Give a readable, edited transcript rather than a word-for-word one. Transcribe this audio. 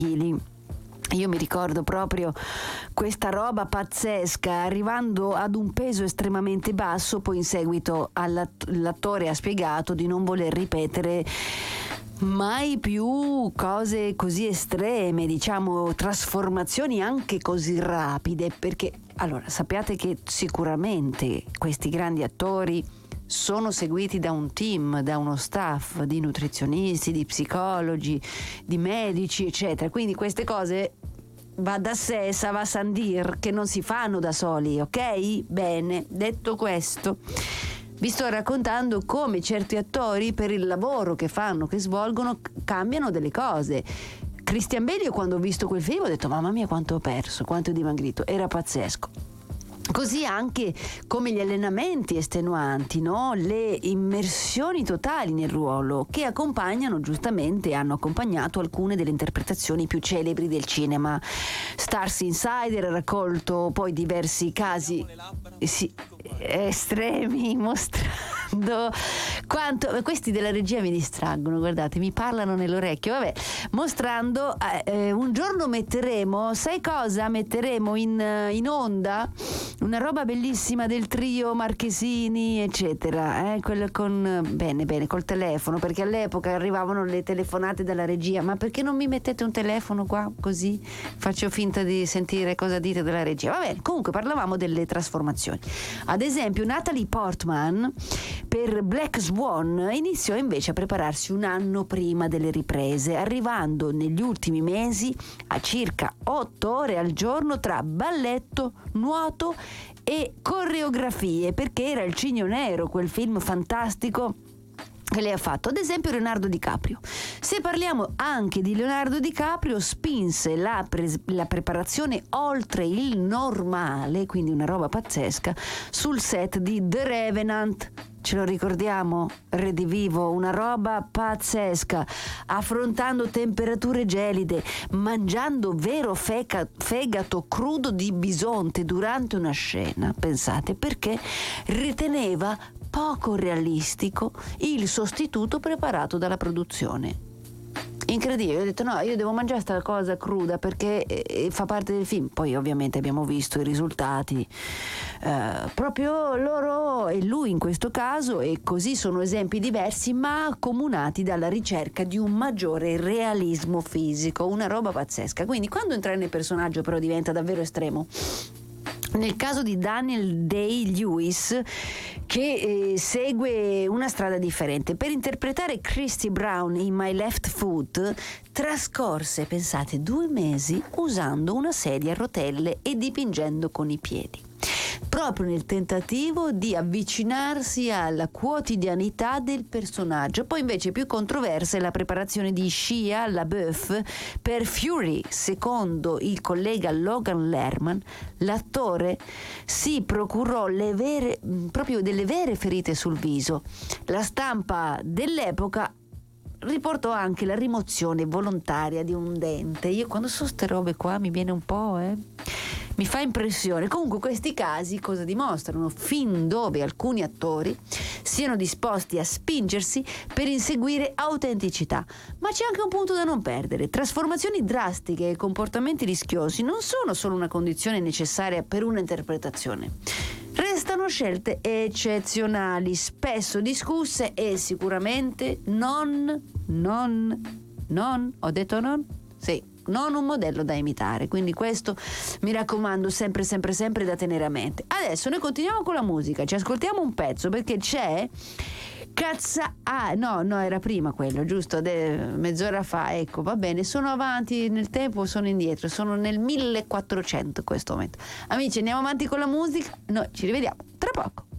chili. Io mi ricordo proprio questa roba pazzesca, arrivando ad un peso estremamente basso. Poi in seguito l'attore ha spiegato di non voler ripetere mai più cose così estreme, diciamo trasformazioni anche così rapide, perché allora sappiate che sicuramente questi grandi attori sono seguiti da un team, da uno staff di nutrizionisti, di psicologi, di medici, eccetera. Quindi queste cose va da sé, ça va sans dire, che non si fanno da soli, ok? Bene, detto questo, vi sto raccontando come certi attori, per il lavoro che fanno, che svolgono, cambiano delle cose. Christian Bale, io quando ho visto quel film ho detto mamma mia quanto ho perso, quanto ho dimagrito, era pazzesco. Così anche come gli allenamenti estenuanti, no? Le immersioni totali nel ruolo che accompagnano, giustamente hanno accompagnato alcune delle interpretazioni più celebri del cinema. Stars Insider ha raccolto poi diversi casi estremi, mostrando quanto questi della regia mi distraggono, guardate, mi parlano nell'orecchio, vabbè, mostrando un giorno metteremo, sai cosa? Metteremo in onda una roba bellissima del trio Marchesini, eccetera, quello con bene col telefono, perché all'epoca arrivavano le telefonate dalla regia. Ma perché non mi mettete un telefono qua, così faccio finta di sentire cosa dite dalla regia? Va bene, comunque parlavamo delle trasformazioni. Ad esempio Natalie Portman per Black Swan iniziò invece a prepararsi un anno prima delle riprese, arrivando negli ultimi mesi a circa 8 ore al giorno tra balletto, nuoto e coreografie, perché era Il Cigno Nero, quel film fantastico che lei ha fatto. Ad esempio Leonardo DiCaprio. Se parliamo anche di Leonardo DiCaprio, spinse la preparazione oltre il normale, quindi una roba pazzesca, sul set di The Revenant. Ce lo ricordiamo? Redivivo, una roba pazzesca, affrontando temperature gelide, mangiando vero fegato crudo di bisonte durante una scena, pensate, perché riteneva poco realistico il sostituto preparato dalla produzione. Incredibile, ho detto no, io devo mangiare sta cosa cruda perché fa parte del film. Poi ovviamente abbiamo visto i risultati, proprio loro e lui in questo caso, e così sono esempi diversi ma accomunati dalla ricerca di un maggiore realismo fisico, una roba pazzesca. Quindi quando entrare nel personaggio però diventa davvero estremo. Nel caso di Daniel Day-Lewis, che segue una strada differente, per interpretare Christy Brown in My Left Foot trascorse, pensate, 2 mesi usando una sedia a rotelle e dipingendo con i piedi, proprio nel tentativo di avvicinarsi alla quotidianità del personaggio. Poi invece più controversa è la preparazione di Shia LaBeouf per Fury. Secondo il collega Logan Lerman, l'attore si procurò proprio delle vere ferite sul viso. La stampa dell'epoca riportò anche la rimozione volontaria di un dente. Io quando so ste robe qua mi viene un po', mi fa impressione. Comunque questi casi cosa dimostrano? Fin dove alcuni attori siano disposti a spingersi per inseguire autenticità. Ma c'è anche un punto da non perdere: trasformazioni drastiche e comportamenti rischiosi non sono solo una condizione necessaria per un'interpretazione. Restano scelte eccezionali, spesso discusse e sicuramente non, ho detto non? Sì, non un modello da imitare, quindi questo mi raccomando sempre da tenere a mente. Adesso noi continuiamo con la musica, ci ascoltiamo un pezzo perché c'è no, era prima quello, giusto? Mezz'ora fa, ecco, va bene, sono avanti nel tempo, sono indietro, sono nel 1400 in questo momento. Amici, andiamo avanti con la musica, noi ci rivediamo tra poco.